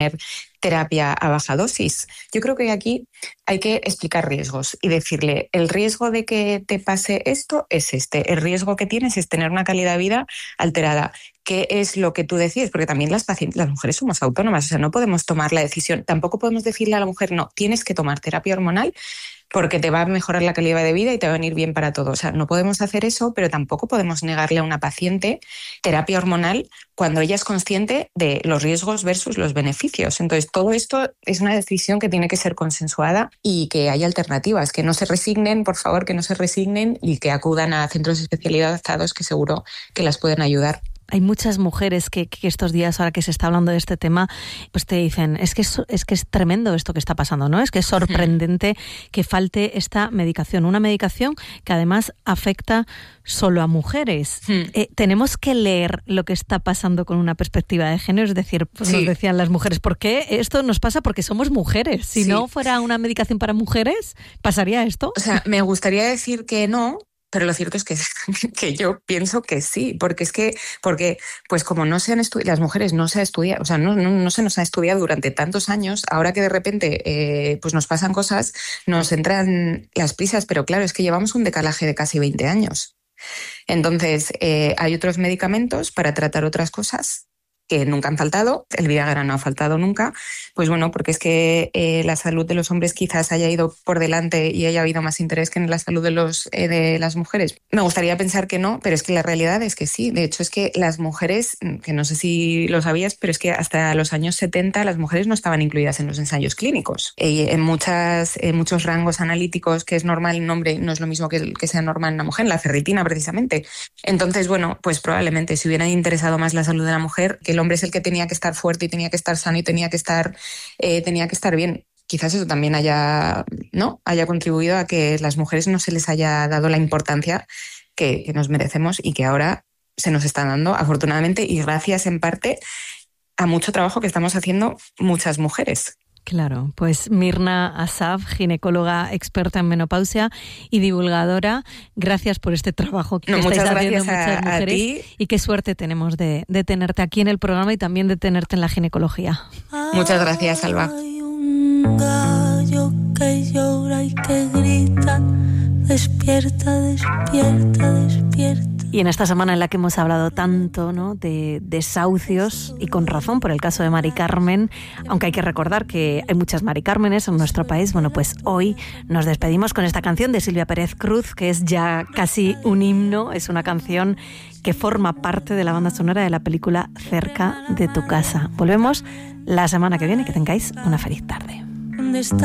tener terapia a baja dosis. Yo creo que aquí hay que explicar riesgos y decirle, el riesgo de que te pase esto es este, el riesgo que tienes es tener una calidad de vida alterada. ¿Qué es lo que tú decides? Porque también las mujeres somos autónomas, o sea, no podemos tomar la decisión. Tampoco podemos decirle a la mujer, no, tienes que tomar terapia hormonal porque te va a mejorar la calidad de vida y te va a venir bien para todo. O sea, no podemos hacer eso, pero tampoco podemos negarle a una paciente terapia hormonal cuando ella es consciente de los riesgos versus los beneficios. Entonces, todo esto es una decisión que tiene que ser consensuada y que haya alternativas, que no se resignen, por favor, que no se resignen y que acudan a centros especializados que seguro que las pueden ayudar. Hay muchas mujeres que estos días, ahora que se está hablando de este tema, pues te dicen, es que es tremendo esto que está pasando, ¿no? Es que es sorprendente que falte esta medicación. Una medicación que además afecta solo a mujeres. Tenemos que leer lo que está pasando con una perspectiva de género, es decir, pues nos decían las mujeres, ¿por qué esto nos pasa? Porque somos mujeres. Si no fuera una medicación para mujeres, ¿pasaría esto? O sea, me gustaría decir que no, pero lo cierto es que yo pienso que sí, porque pues como no se han las mujeres no se ha estudiado, o sea, no se nos ha estudiado durante tantos años, ahora que de repente pues nos pasan cosas, nos entran las prisas, pero claro, es que llevamos un decalaje de casi 20 años. Entonces, hay otros medicamentos para tratar otras cosas que nunca han faltado, el Viagra no ha faltado nunca, pues bueno, porque es que la salud de los hombres quizás haya ido por delante y haya habido más interés que en la salud de las mujeres. Me gustaría pensar que no, pero es que la realidad es que sí. De hecho, es que las mujeres, que no sé si lo sabías, pero es que hasta los años 70 las mujeres no estaban incluidas en los ensayos clínicos. En muchos rangos analíticos que es normal un hombre no es lo mismo que sea normal una mujer, la ferritina precisamente. Entonces, bueno, pues probablemente si hubiera interesado más la salud de la mujer, que el hombre es el que tenía que estar fuerte y tenía que estar sano y tenía que estar bien. Quizás eso también haya contribuido a que las mujeres no se les haya dado la importancia que nos merecemos y que ahora se nos está dando, afortunadamente, y gracias en parte a mucho trabajo que estamos haciendo muchas mujeres. Claro, pues Mirna Asaf, ginecóloga experta en menopausia y divulgadora, gracias por este trabajo que estáis haciendo muchas mujeres, a ti. Y qué suerte tenemos de tenerte aquí en el programa y también de tenerte en la ginecología. Muchas gracias, Alba. Hay un gallo que llora y que grita, despierta, despierta, despierta. Y en esta semana en la que hemos hablado tanto, ¿no?, de desahucios, y con razón por el caso de Mari Carmen, aunque hay que recordar que hay muchas Mari Cármenes en nuestro país, bueno, pues hoy nos despedimos con esta canción de Silvia Pérez Cruz, que es ya casi un himno, es una canción que forma parte de la banda sonora de la película Cerca de tu casa. Volvemos la semana que viene, que tengáis una feliz tarde. ¿Dónde está?